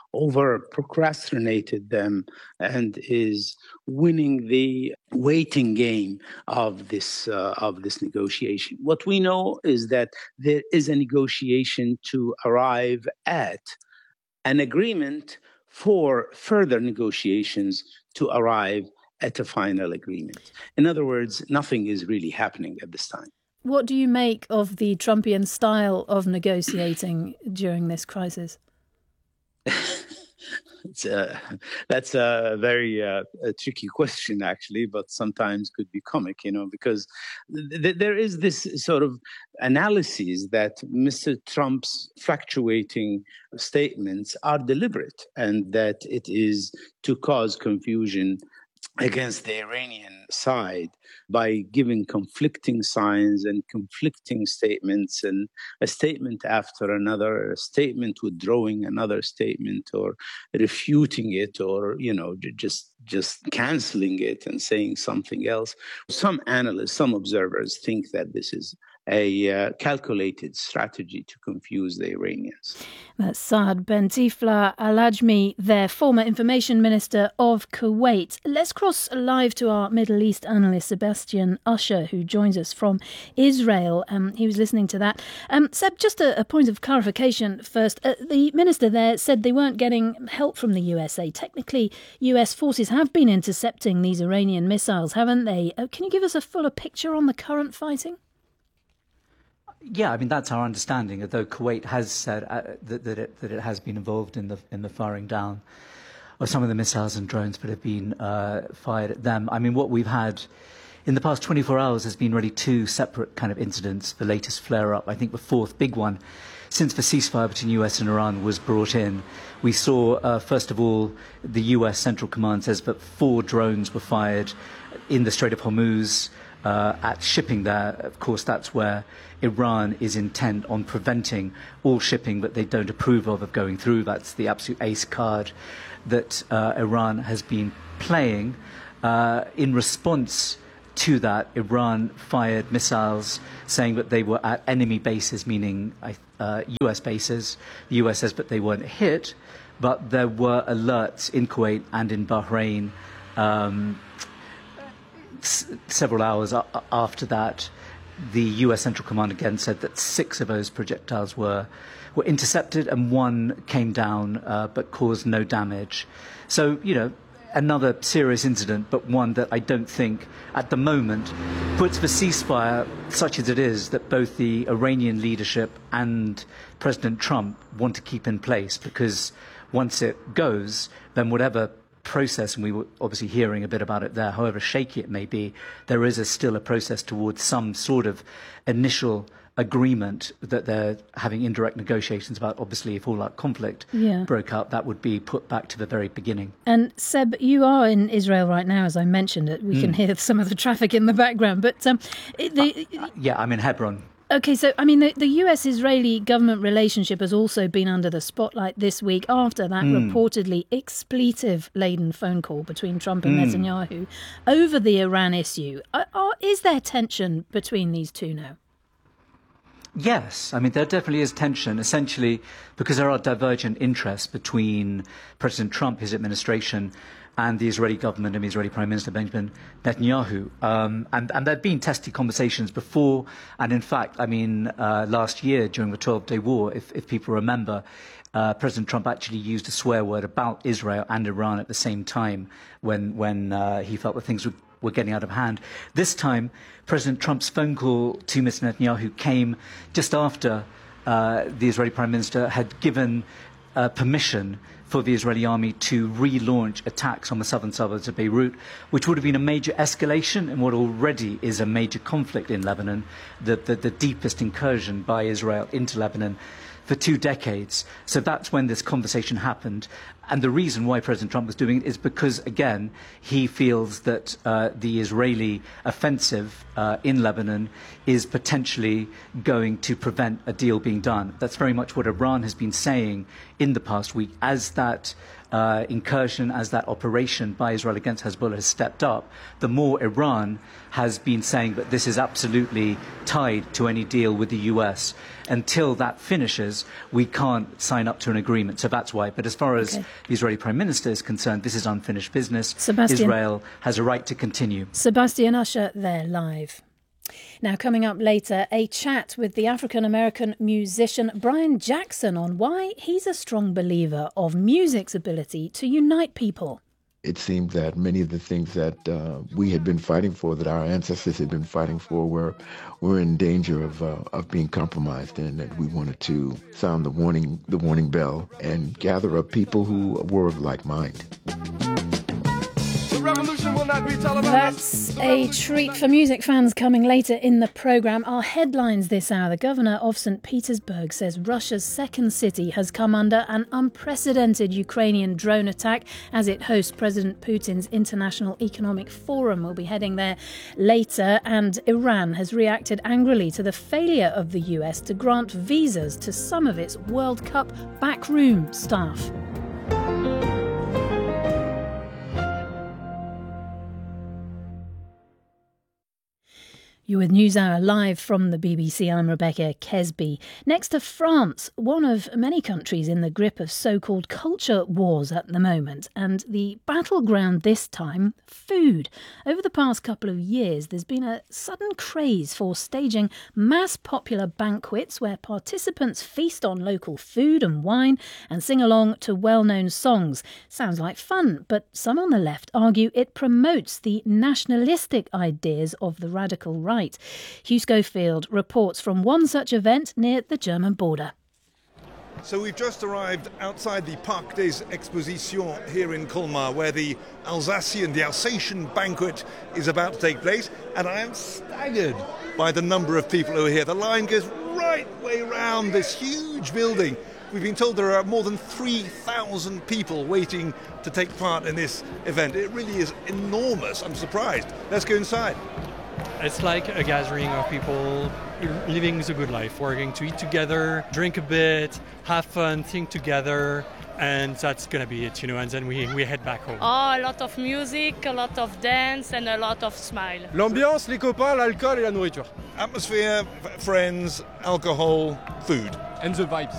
over procrastinated them and is winning the waiting game of this negotiation. What we know is that there is a negotiation to arrive at an agreement for further negotiations to arrive at a final agreement. In other words, nothing is really happening at this time. What do you make of the Trumpian style of negotiating during this crisis? That's a very a tricky question, actually, but sometimes could be comic, because there is this sort of analysis that Mr. Trump's fluctuating statements are deliberate and that it is to cause confusion against the Iranian side by giving conflicting signs and conflicting statements, and a statement after another, a statement withdrawing another statement or refuting it, or just canceling it and saying something else. Some analysts, some observers think that this is a calculated strategy to confuse the Iranians. That's Saad Bentifla Al-Ajmi, their former information minister of Kuwait. Let's cross live to our Middle East analyst, Sebastian Usher, who joins us from Israel. He was listening to that. Seb, just a point of clarification first. The minister there said they weren't getting help from the USA. Technically, US forces have been intercepting these Iranian missiles, haven't they? Can you give us a fuller picture on the current fighting? Yeah, I mean, that's our understanding, although Kuwait has said that it has been involved in the firing down of some of the missiles and drones that have been fired at them. I mean, what we've had in the past 24 hours has been really two separate kind of incidents. The latest flare-up, I think the fourth big one, since the ceasefire between US and Iran was brought in. We saw, first of all, the US Central Command says that 4 drones were fired in the Strait of Hormuz, at shipping there. Of course, that's where Iran is intent on preventing all shipping that they don't approve of going through. That's the absolute ace card that Iran has been playing. In response to that, Iran fired missiles saying that they were at enemy bases, meaning US bases. The US says that they weren't hit, but there were alerts in Kuwait and in Bahrain several hours after that. The US Central Command again said that 6 of those projectiles were intercepted and 1 came down but caused no damage. So, another serious incident, but one that I don't think at the moment puts the ceasefire, such as it is, that both the Iranian leadership and President Trump want to keep in place, because once it goes, then whatever process, and we were obviously hearing a bit about it there, however shaky it may be, there is still a process towards some sort of initial agreement that they're having indirect negotiations about. Obviously, if all that conflict broke out, that would be put back to the very beginning. And Seb, you are in Israel right now, as I mentioned it. We can hear some of the traffic in the background, but yeah, I'm in Hebron. OK, so, I mean, the US-Israeli government relationship has also been under the spotlight this week after that reportedly expletive-laden phone call between Trump and Netanyahu over the Iran issue. Is there tension between these two now? Yes, I mean, there definitely is tension, essentially because there are divergent interests between President Trump, his administration, and the Israeli government and the Israeli Prime Minister Benjamin Netanyahu. And there have been testy conversations before. And in fact, I mean, last year during the 12-day war, if people remember, President Trump actually used a swear word about Israel and Iran at the same time when he felt that things were getting out of hand. This time, President Trump's phone call to Mr. Netanyahu came just after the Israeli Prime Minister had given permission for the Israeli army to relaunch attacks on the southern suburbs of Beirut, which would have been a major escalation in what already is a major conflict in Lebanon, the deepest incursion by Israel into Lebanon for 2 decades. So that's when this conversation happened. And the reason why President Trump was doing it is because, again, he feels that the Israeli offensive in Lebanon is potentially going to prevent a deal being done. That's very much what Iran has been saying in the past week as that incursion, as that operation by Israel against Hezbollah has stepped up, the more Iran has been saying that this is absolutely tied to any deal with the US. Until that finishes, we can't sign up to an agreement. So that's why. But as far as the Israeli Prime Minister is concerned, this is unfinished business. Israel has a right to continue. Sebastian Usher there live. Now, coming up later, a chat with the African-American musician Brian Jackson on why he's a strong believer of music's ability to unite people. It seemed that many of the things that we had been fighting for, that our ancestors had been fighting for, were in danger of being compromised, and that we wanted to sound the warning bell and gather up people who were of like mind. That's a treat for music fans coming later in the programme. Our headlines this hour. The governor of St. Petersburg says Russia's second city has come under an unprecedented Ukrainian drone attack as it hosts President Putin's International Economic Forum. We'll be heading there later. And Iran has reacted angrily to the failure of the US to grant visas to some of its World Cup backroom staff. You're with NewsHour live from the BBC. I'm Rebecca Kesby. Next to France, one of many countries in the grip of so-called culture wars at the moment. And the battleground this time, food. Over the past couple of years, there's been a sudden craze for staging mass popular banquets where participants feast on local food and wine and sing along to well-known songs. Sounds like fun, but some on the left argue it promotes the nationalistic ideas of the radical right. Hugh Schofield reports from one such event near the German border. So we've just arrived outside the Parc des Expositions here in Colmar, where the Alsatian banquet is about to take place, and I am staggered by the number of people who are here. The line goes right way round this huge building. We've been told there are more than 3,000 people waiting to take part in this event. It really is enormous. I'm surprised. Let's go inside. It's like a gathering of people living the good life. We're going to eat together, drink a bit, have fun, think together, and that's going to be it, and then we head back home. Oh, a lot of music, a lot of dance, and a lot of smile. L'ambiance, les copains, l'alcool et la nourriture. Atmosphere, friends, alcohol, food. And the vibes.